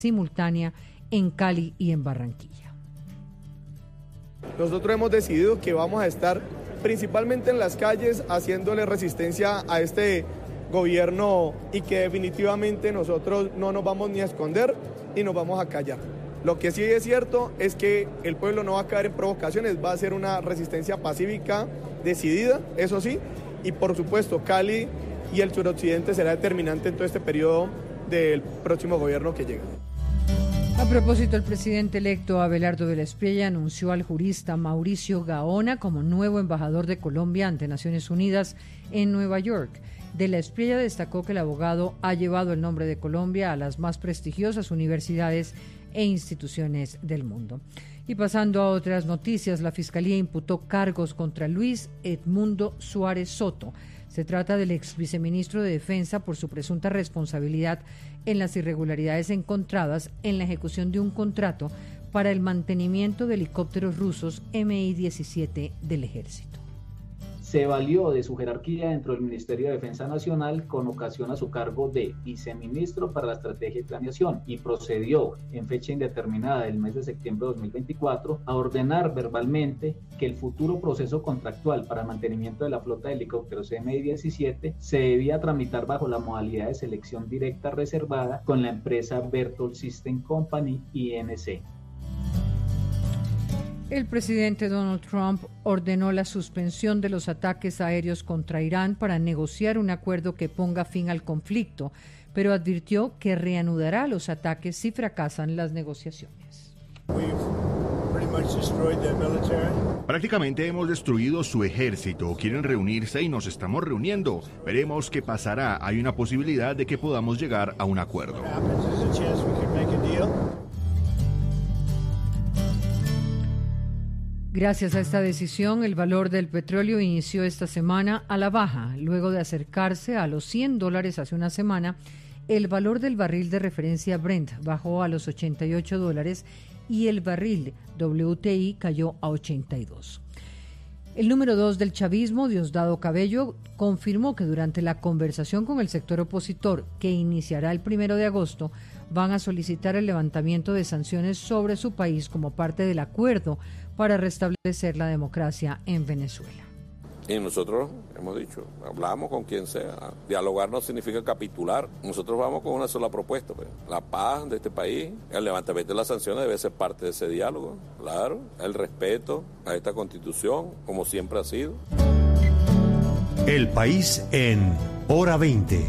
simultánea en Cali y en Barranquilla. Nosotros hemos decidido que vamos a estar principalmente en las calles haciéndole resistencia a este gobierno y que definitivamente nosotros no nos vamos ni a esconder ni nos vamos a callar. Lo que sí es cierto es que el pueblo no va a caer en provocaciones, va a ser una resistencia pacífica, decidida, eso sí, y por supuesto Cali y el suroccidente será determinante en todo este periodo del próximo gobierno que llega. A propósito, el presidente electo Abelardo de la Espriella anunció al jurista Mauricio Gaona como nuevo embajador de Colombia ante Naciones Unidas en Nueva York. De la Espriella destacó que el abogado ha llevado el nombre de Colombia a las más prestigiosas universidades e instituciones del mundo. Y pasando a otras noticias, la Fiscalía imputó cargos contra Luis Edmundo Suárez Soto. Se trata del ex viceministro de Defensa por su presunta responsabilidad en las irregularidades encontradas en la ejecución de un contrato para el mantenimiento de helicópteros rusos Mi-17 del Ejército. Se valió de su jerarquía dentro del Ministerio de Defensa Nacional con ocasión a su cargo de viceministro para la Estrategia y Planeación y procedió en fecha indeterminada del mes de septiembre de 2024 a ordenar verbalmente que el futuro proceso contractual para mantenimiento de la flota de helicópteros Mi-17 se debía tramitar bajo la modalidad de selección directa reservada con la empresa Berthold System Company INC. El presidente Donald Trump ordenó la suspensión de los ataques aéreos contra Irán para negociar un acuerdo que ponga fin al conflicto, pero advirtió que reanudará los ataques si fracasan las negociaciones. Prácticamente hemos destruido su ejército. Quieren reunirse y nos estamos reuniendo. Veremos qué pasará. Hay una posibilidad de que podamos llegar a un acuerdo. Gracias a esta decisión, el valor del petróleo inició esta semana a la baja. Luego de acercarse a los $100 hace una semana, el valor del barril de referencia Brent bajó a los $88 y el barril WTI cayó a 82. El número 2 del chavismo, Diosdado Cabello, confirmó que durante la conversación con el sector opositor, que iniciará el 1 de agosto, van a solicitar el levantamiento de sanciones sobre su país como parte del acuerdo para restablecer la democracia en Venezuela. Y nosotros hemos dicho, hablamos con quien sea, dialogar no significa capitular, nosotros vamos con una sola propuesta, pues. La paz de este país, el levantamiento de las sanciones debe ser parte de ese diálogo, claro, el respeto a esta Constitución, como siempre ha sido. El país en Hora 20.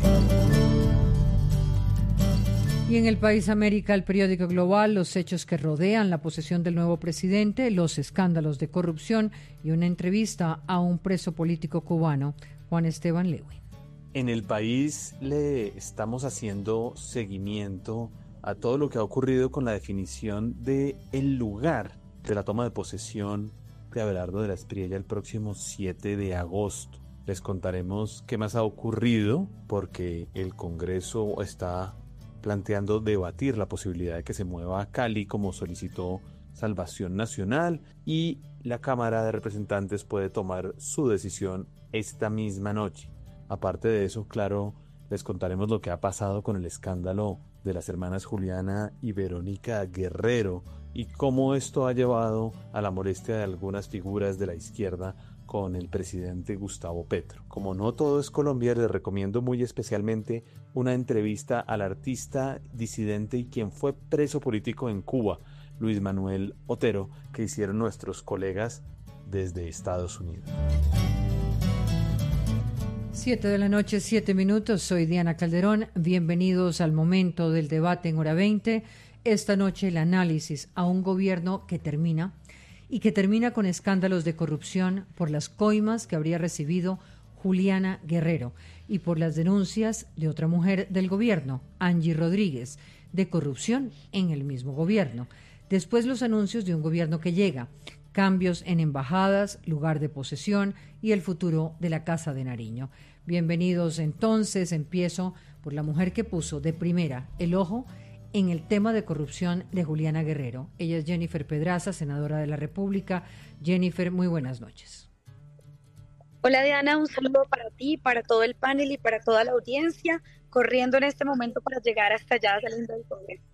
Y en el país América, el periódico Global, los hechos que rodean la posesión del nuevo presidente, los escándalos de corrupción y una entrevista a un preso político cubano, Juan Esteban Lewin. En el país le estamos haciendo seguimiento a todo lo que ha ocurrido con la definición de el lugar de la toma de posesión de Abelardo de la Espriella el próximo 7 de agosto. Les contaremos qué más ha ocurrido porque el Congreso está planteando debatir la posibilidad de que se mueva a Cali como solicitó Salvación Nacional y la Cámara de Representantes puede tomar su decisión esta misma noche. Aparte de eso, claro, les contaremos lo que ha pasado con el escándalo de las hermanas Juliana y Verónica Guerrero y cómo esto ha llevado a la molestia de algunas figuras de la izquierda con el presidente Gustavo Petro. Como no todo es Colombia, les recomiendo muy especialmente una entrevista al artista disidente y quien fue preso político en Cuba, Luis Manuel Otero, que hicieron nuestros colegas desde Estados Unidos. 7 de la noche, 7 minutos. Soy Diana Calderón. Bienvenidos al momento del debate en Hora 20. Esta noche el análisis a un gobierno que termina y que termina con escándalos de corrupción por las coimas que habría recibido Juliana Guerrero y por las denuncias de otra mujer del gobierno, Angie Rodríguez, de corrupción en el mismo gobierno. Después los anuncios de un gobierno que llega, cambios en embajadas, lugar de posesión y el futuro de la Casa de Nariño. Bienvenidos entonces, empiezo por la mujer que puso de primera el ojo en el tema de corrupción de Juliana Guerrero. Ella es Jennifer Pedraza, senadora de la República. Jennifer, muy buenas noches. Hola Diana, un saludo para ti, para todo el panel y para toda la audiencia, corriendo en este momento para llegar hasta allá saliendo del Congreso.